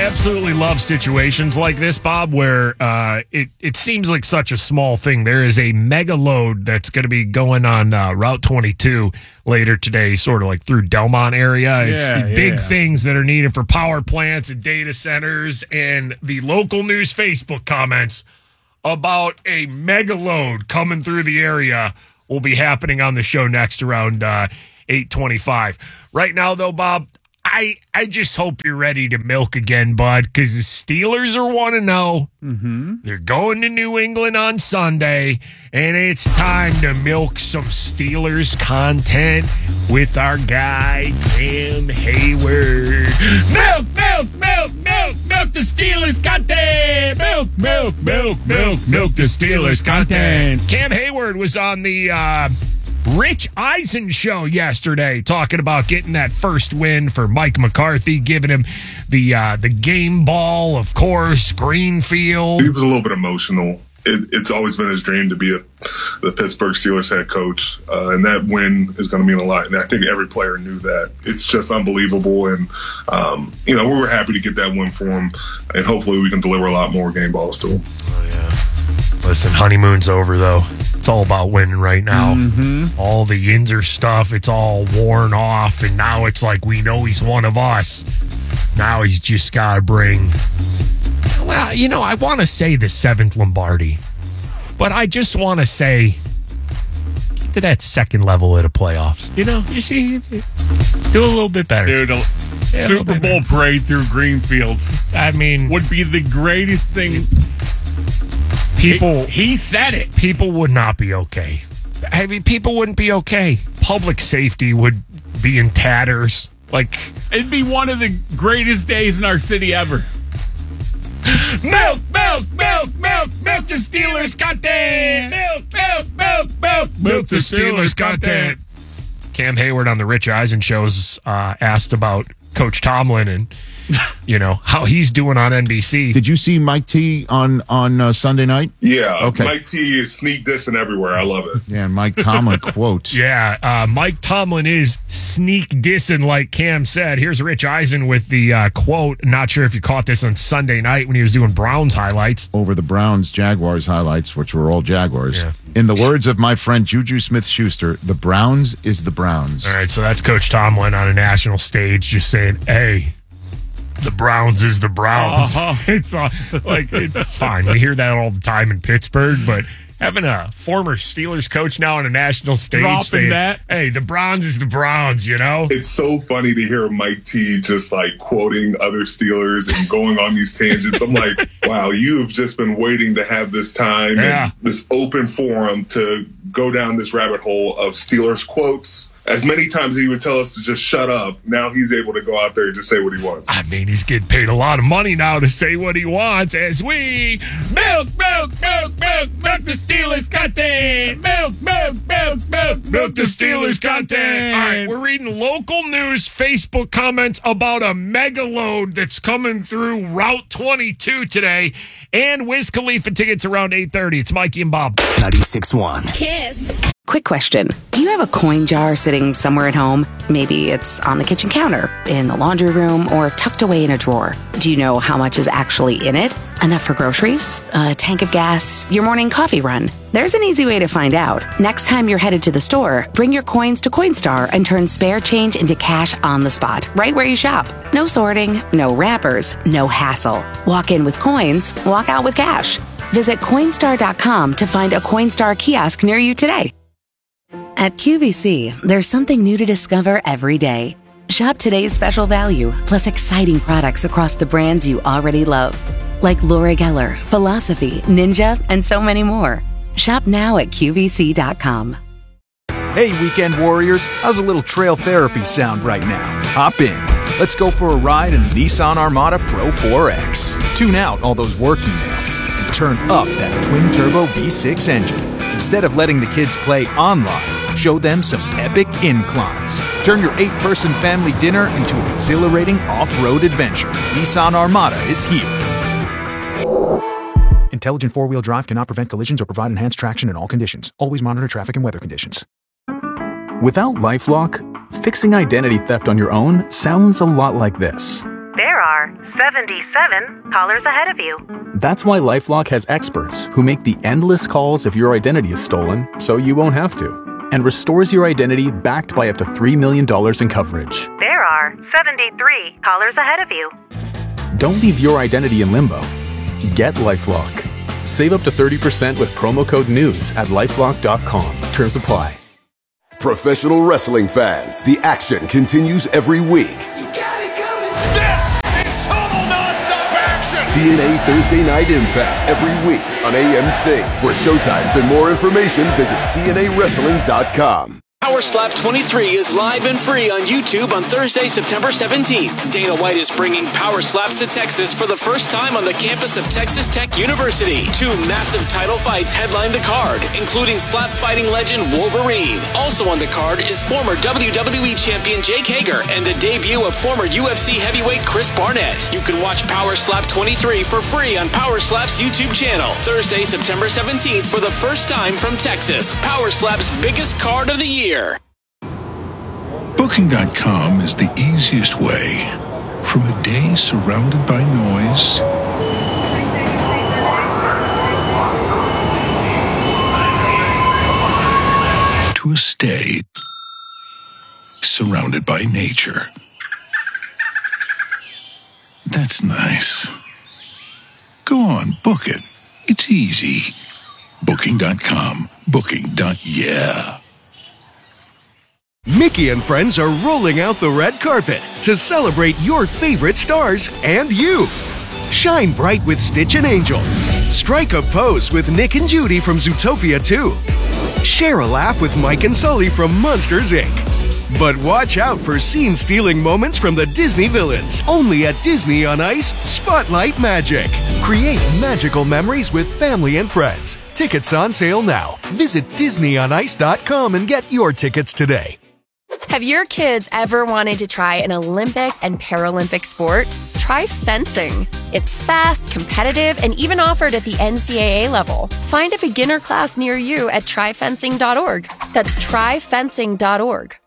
absolutely love situations like this, Bob, where it seems like such a small thing. There is a mega load that's going to be going on Route 22 later today, sort of like through Delmont area. It's big things that are needed for power plants and data centers, and the local news Facebook comments about a mega load coming through the area will be happening on the show next around 8:25. Right now, though, Bob, I just hope you're ready to milk again, bud, because the Steelers are 1-0. Mm-hmm. They're going to New England on Sunday, and it's time to milk some Steelers content with our guy, Cam Hayward. Milk the Steelers content! Milk the Steelers content! Cam Hayward was on the Rich Eisen show yesterday, talking about getting that first win for Mike McCarthy, giving him the game ball, of course, Greenfield. He was a little bit emotional. It's always been his dream to be the Pittsburgh Steelers head coach, and that win is going to mean a lot. And I think every player knew that. It's just unbelievable, and we were happy to get that win for him, and hopefully we can deliver a lot more game balls to him. Oh, yeah. Listen, honeymoon's over, though. It's all about winning right now. Mm-hmm. All the Yinzer stuff, it's all worn off, and now it's like we know he's one of us. Now he's just got to bring... Well, I want to say the 7th Lombardi, but I just want to say get to that second level of the playoffs. You see, do a little bit better. Dude, Super Bowl parade through Greenfield. I mean... would be the greatest thing... He said it. People would not be okay. I mean, people wouldn't be okay. Public safety would be in tatters. Like, it'd be one of the greatest days in our city ever. Milk the Steelers content. Milk the Steelers content. Cam Hayward on the Rich Eisen shows asked about Coach Tomlin and how he's doing on NBC. Did you see Mike T on Sunday night? Yeah. Okay. Mike T is sneak dissing everywhere. I love it. Yeah, Mike Tomlin quote. Yeah, Mike Tomlin is sneak dissing, like Cam said. Here's Rich Eisen with the quote. Not sure if you caught this on Sunday night when he was doing Browns highlights. Over the Browns-Jaguars highlights, which were all Jaguars. Yeah. In the words of my friend Juju Smith-Schuster, the Browns is the Browns. All right, so that's Coach Tomlin on a national stage just saying, hey, the Browns is the Browns. It's it's fine. We hear that all the time in Pittsburgh, but having a former Steelers coach now on a national stage saying that, hey, the Browns is the Browns, It's so funny to hear Mike T just quoting other Steelers and going on these tangents. I'm like, wow, you've just been waiting to have this time and this open forum to go down this rabbit hole of Steelers quotes. As many times as he would tell us to just shut up, now he's able to go out there and just say what he wants. I mean, he's getting paid a lot of money now to say what he wants as we milk the Steelers content. Milk the Steelers content. All right, we're reading local news Facebook comments about a mega load that's coming through Route 22 today, and Wiz Khalifa tickets around 8:30. It's Mikey and Bob. 96.1 Kiss. Quick question. Do you have a coin jar sitting somewhere at home? Maybe it's on the kitchen counter, in the laundry room, or tucked away in a drawer. Do you know how much is actually in it? Enough for groceries? A tank of gas? Your morning coffee run? There's an easy way to find out. Next time you're headed to the store, bring your coins to Coinstar and turn spare change into cash on the spot, right where you shop. No sorting, no wrappers, no hassle. Walk in with coins, walk out with cash. Visit Coinstar.com to find a Coinstar kiosk near you today. At QVC, there's something new to discover every day. Shop today's special value, plus exciting products across the brands you already love, like Laura Geller, Philosophy, Ninja, and so many more. Shop now at QVC.com. Hey, weekend warriors, how's a little trail therapy sound right now? Hop in. Let's go for a ride in the Nissan Armada Pro 4X. Tune out all those work emails and turn up that twin-turbo V6 engine. Instead of letting the kids play online, show them some epic inclines. Turn your 8-person family dinner into an exhilarating off-road adventure. Nissan Armada is here. Intelligent four-wheel drive cannot prevent collisions or provide enhanced traction in all conditions. Always monitor traffic and weather conditions. Without LifeLock, fixing identity theft on your own sounds a lot like this. There There are 77 callers ahead of you. That's why LifeLock has experts who make the endless calls if your identity is stolen, so you won't have to, and restores your identity backed by up to $3 million in coverage. There are 73 callers ahead of you. Don't leave your identity in limbo. Get LifeLock. Save up to 30% with promo code NEWS at LifeLock.com. Terms apply. Professional wrestling fans, the action continues every week. TNA Thursday Night Impact every week on AMC. For showtimes and more information, visit TNAWrestling.com. Power Slap 23 is live and free on YouTube on Thursday, September 17th. Dana White is bringing Power Slaps to Texas for the first time on the campus of Texas Tech University. 2 massive title fights headline the card, including slap fighting legend Wolverine. Also on the card is former WWE champion Jake Hager and the debut of former UFC heavyweight Chris Barnett. You can watch Power Slap 23 for free on Power Slap's YouTube channel. Thursday, September 17th for the first time from Texas. Power Slap's biggest card of the year. Booking.com is the easiest way from a day surrounded by noise to a stay surrounded by nature. That's nice. Go on, book it. It's easy. Booking.com. Booking.yeah. Mickey and friends are rolling out the red carpet to celebrate your favorite stars and you. Shine bright with Stitch and Angel. Strike a pose with Nick and Judy from Zootopia 2. Share a laugh with Mike and Sully from Monsters, Inc. But watch out for scene-stealing moments from the Disney villains. Only at Disney on Ice, Spotlight Magic. Create magical memories with family and friends. Tickets on sale now. Visit DisneyOnIce.com and get your tickets today. Have your kids ever wanted to try an Olympic and Paralympic sport? Try fencing. It's fast, competitive, and even offered at the NCAA level. Find a beginner class near you at tryfencing.org. That's tryfencing.org.